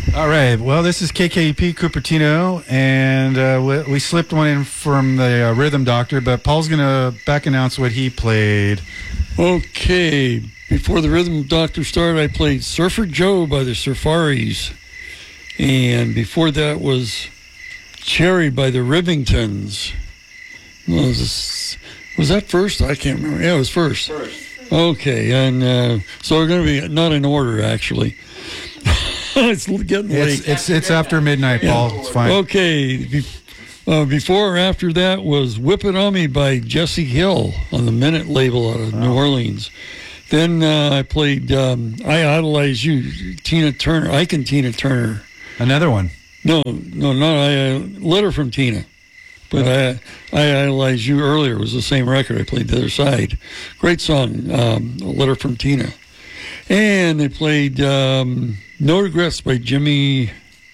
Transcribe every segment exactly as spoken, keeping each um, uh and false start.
All right. Well, this is K K E P Cupertino, and uh, we, we slipped one in from the uh, Rhythm Doctor, but Paul's going to back announce what he played. Okay. Before the Rhythm Doctor started, I played Surfer Joe by the Surfaris. And before that was Cherry by the Rivingtons. Was, this, was that first? I can't remember. Yeah, it was first. First. Okay, and uh, so we're going to be not in order, actually. It's getting late. It's it's, it's after midnight, Paul. Yeah. It's fine. Okay. Be, uh, before or after that was Whip It On Me by Jesse Hill on the Minute label out of wow. New Orleans. Then uh, I played um, I Idolize You, Tina Turner, Ike and Tina Turner. Another one. No, no, not I. Uh, Letter from Tina. But I, I Idolize You earlier was the same record. I played the other side. Great song, um, A Letter from Tina. And they played um, No Regrets by Jimmy.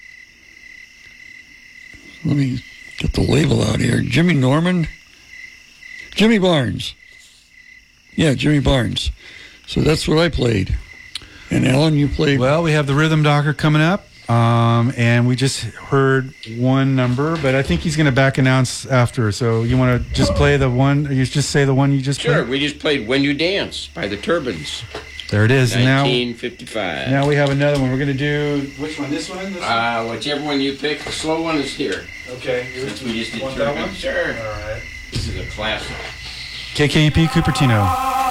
Let me get the label out here. Jimmy Norman? Jimmy Barnes. Yeah, Jimmy Barnes. So that's what I played. And Alan, you played. Well, we have the Rhythm Doctor coming up. Um, and we just heard one number, but I think he's going to back announce after. So you want to just play the one, or you just say the one you just sure, played? we just played When You Dance by the Turbans. There it is. nineteen fifty-five. Now, now we have another one. We're going to do, which one? This one? This uh, one? Whichever one you pick. The slow one is here. Okay. Since we just did Want that Turbans. one? Sure. All right. This is a classic. K K E P Cupertino.